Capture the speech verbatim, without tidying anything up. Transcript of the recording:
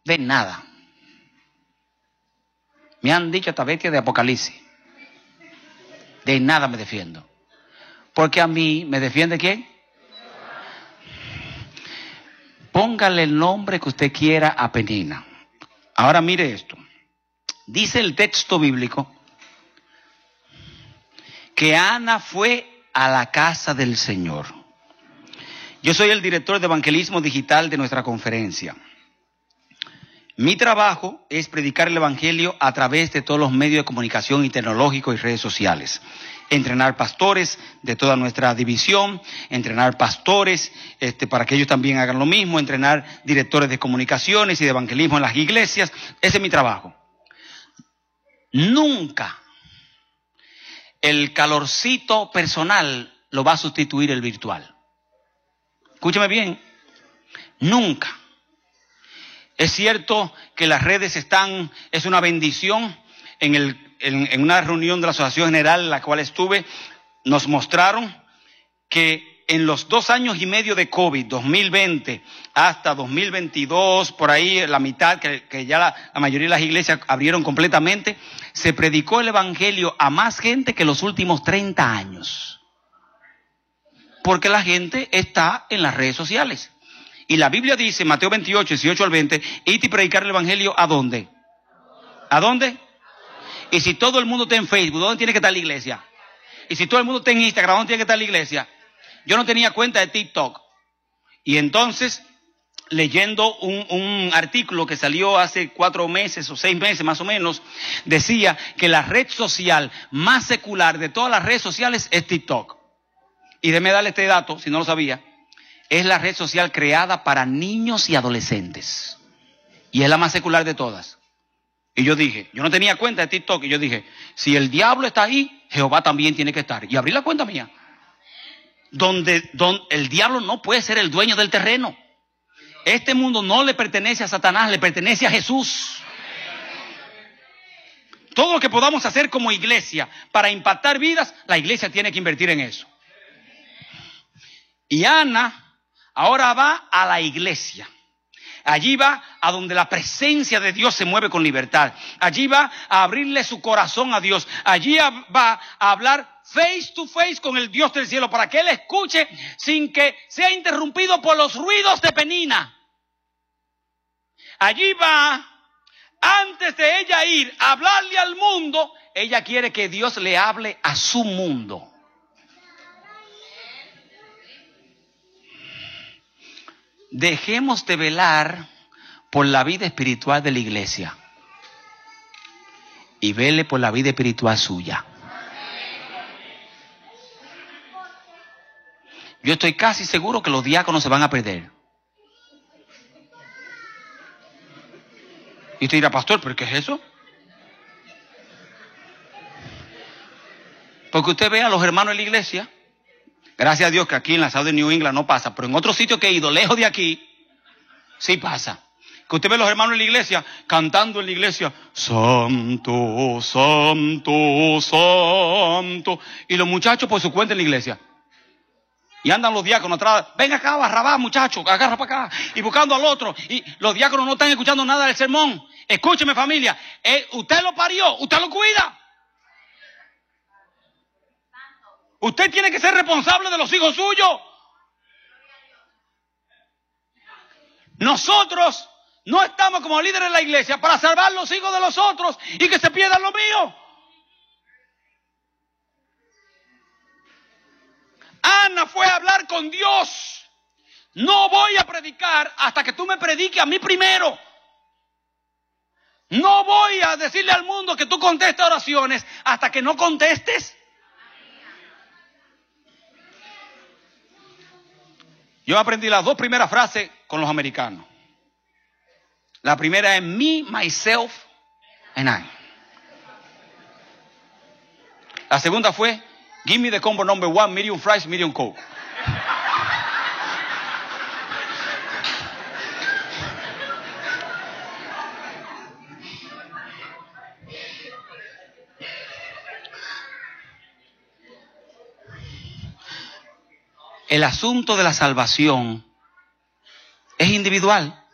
De nada. Me han dicho hasta bestia de Apocalipsis. De nada me defiendo. Porque a mí me defiende ¿quién? Póngale el nombre que usted quiera a Penina. Ahora mire esto. Dice el texto bíblico que Ana fue a la casa del Señor. Yo soy el director de evangelismo digital de nuestra conferencia. Mi trabajo es predicar el evangelio a través de todos los medios de comunicación y tecnológicos y redes sociales. Entrenar pastores de toda nuestra división, entrenar pastores este, para que ellos también hagan lo mismo, entrenar directores de comunicaciones y de evangelismo en las iglesias. Ese es mi trabajo. Nunca el calorcito personal lo va a sustituir el virtual. Escúcheme bien, nunca. Es cierto que las redes están, es una bendición. En, el, en, en una reunión de la Asociación General en la cual estuve, nos mostraron que en los dos años y medio de COVID, dos mil veinte hasta dos mil veintidós, por ahí la mitad, que, que ya la, la mayoría de las iglesias abrieron completamente, se predicó el evangelio a más gente que los últimos treinta años. Porque la gente está en las redes sociales. Y la Biblia dice, Mateo veintiocho, dieciocho al veinte, id y predicar el evangelio ¿a dónde? ¿A dónde? Y si todo el mundo está en Facebook, ¿dónde tiene que estar la iglesia? Y si todo el mundo está en Instagram, ¿dónde tiene que estar la iglesia? Yo no tenía cuenta de TikTok. Y entonces, leyendo un, un artículo que salió hace cuatro meses o seis meses más o menos, decía que la red social más secular de todas las redes sociales es TikTok. Y déjeme darle este dato, si no lo sabía. Es la red social creada para niños y adolescentes. Y es la más secular de todas. Y yo dije, yo no tenía cuenta de TikTok. Y yo dije, si el diablo está ahí, Jehová también tiene que estar. Y abrí la cuenta mía. Donde, donde el diablo no puede ser el dueño del terreno. Este mundo no le pertenece a Satanás, le pertenece a Jesús. Todo lo que podamos hacer como iglesia para impactar vidas, la iglesia tiene que invertir en eso. Y Ana ahora va a la iglesia. Allí va a donde la presencia de Dios se mueve con libertad. Allí va a abrirle su corazón a Dios. Allí va a hablar face to face con el Dios del cielo para que Él escuche sin que sea interrumpido por los ruidos de Penina. Allí va, antes de ella ir a hablarle al mundo, ella quiere que Dios le hable a su mundo. Dejemos de velar por la vida espiritual de la iglesia y vele por la vida espiritual suya. Yo estoy casi seguro que los diáconos se van a perder. Y usted dirá, pastor, ¿pero qué es eso? Porque usted ve a los hermanos de la iglesia. Gracias a Dios que aquí en la South de New England no pasa, pero en otros sitios que he ido, lejos de aquí, sí pasa. Que usted ve a los hermanos en la iglesia, cantando en la iglesia, santo, santo, santo. Y los muchachos por su cuenta en la iglesia. Y andan los diáconos atrás, ven acá, Barrabás, muchacho, agarra para acá. Y buscando al otro. Y los diáconos no están escuchando nada del sermón. Escúcheme, familia, eh, usted lo parió, usted lo cuida. Usted tiene que ser responsable de los hijos suyos. Nosotros no estamos como líderes de la iglesia para salvar los hijos de los otros y que se pierdan los míos. Ana fue a hablar con Dios. No voy a predicar hasta que tú me prediques a mí primero. No voy a decirle al mundo que tú contestas oraciones hasta que no contestes. Yo aprendí las dos primeras frases con los americanos. La primera es me, myself, and I. La segunda fue give me the combo number one, medium fries, medium coke. El asunto de la salvación es individual.